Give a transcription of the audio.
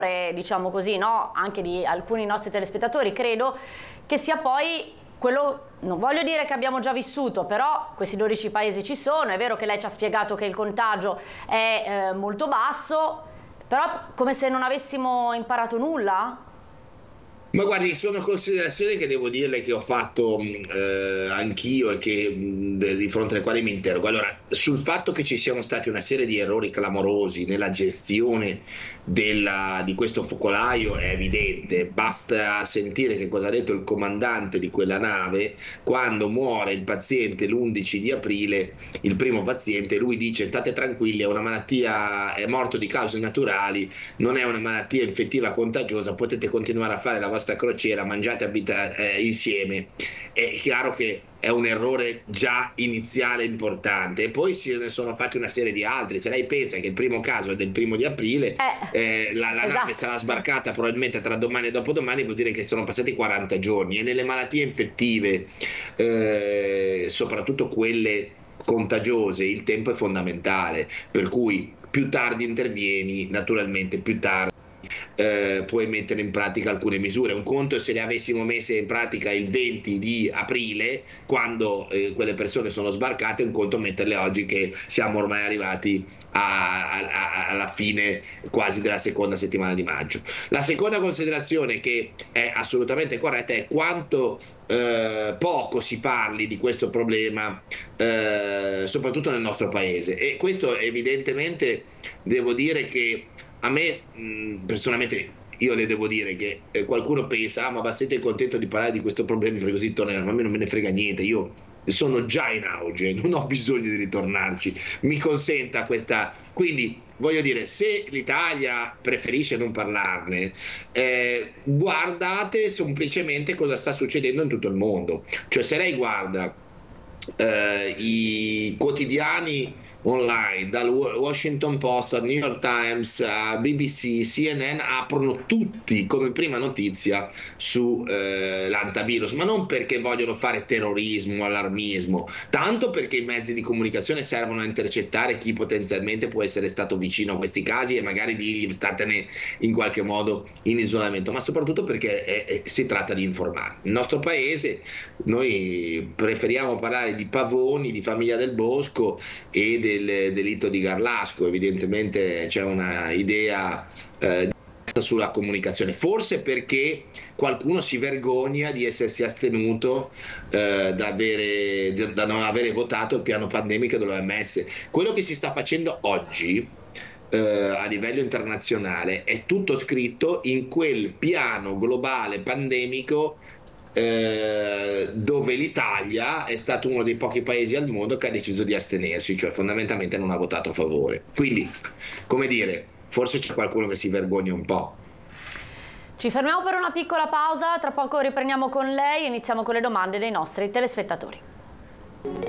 diciamo così, no? Anche di alcuni nostri telespettatori, credo che sia poi quello, non voglio dire che abbiamo già vissuto, però questi 12 paesi ci sono. È vero che lei ci ha spiegato che il contagio è molto basso, però come se non avessimo imparato nulla. Ma guardi, sono considerazioni che devo dirle che ho fatto anch'io e che, di fronte alle quali mi interrogo. Allora, sul fatto che ci siano stati una serie di errori clamorosi nella gestione di questo focolaio è evidente. Basta sentire che cosa ha detto il comandante di quella nave quando muore il paziente l'11 di aprile, il primo paziente. Lui dice: state tranquilli, è una malattia, è morto di cause naturali, non è una malattia infettiva contagiosa, potete continuare a fare la vostra crociera, mangiate insieme. È chiaro che è un errore già iniziale importante, e poi se ne sono fatti una serie di altri. Se lei pensa che il primo caso è del 1° di aprile, la nave Esatto. sarà sbarcata probabilmente tra domani e dopodomani, vuol dire che sono passati 40 giorni, e nelle malattie infettive, soprattutto quelle contagiose, il tempo è fondamentale, per cui più tardi intervieni, naturalmente più tardi puoi mettere in pratica alcune misure. Un conto è se le avessimo messe in pratica il 20 di aprile, quando quelle persone sono sbarcate, un conto metterle oggi che siamo ormai arrivati alla fine quasi della seconda settimana di maggio. La seconda considerazione, che è assolutamente corretta, è quanto poco si parli di questo problema, soprattutto nel nostro paese, e questo evidentemente, devo dire che a me, personalmente, io le devo dire che qualcuno pensa: ma siete contento di parlare di questo problema perché così tornerà? Ma a me non me ne frega niente, io sono già in auge, non ho bisogno di ritornarci, mi consenta questa. Quindi voglio dire, se l'Italia preferisce non parlarne, guardate semplicemente cosa sta succedendo in tutto il mondo. Cioè, se lei guarda i quotidiani online, dal Washington Post al New York Times a BBC, CNN, aprono tutti come prima notizia su l'antivirus, ma non perché vogliono fare terrorismo, allarmismo, tanto perché i mezzi di comunicazione servono a intercettare chi potenzialmente può essere stato vicino a questi casi e magari dirgli: statene in qualche modo in isolamento, ma soprattutto perché si tratta di informare. Il nostro paese, noi preferiamo parlare di pavoni, di Famiglia del Bosco e del delitto di Garlasco. Evidentemente c'è una idea sulla comunicazione, forse perché qualcuno si vergogna di essersi astenuto da non avere votato il piano pandemico dell'OMS. Quello che si sta facendo oggi a livello internazionale è tutto scritto in quel piano globale pandemico, dove l'Italia è stato uno dei pochi paesi al mondo che ha deciso di astenersi, cioè fondamentalmente non ha votato a favore. Quindi, come dire, forse c'è qualcuno che si vergogna un po'. Ci fermiamo per una piccola pausa, tra poco riprendiamo con lei e iniziamo con le domande dei nostri telespettatori.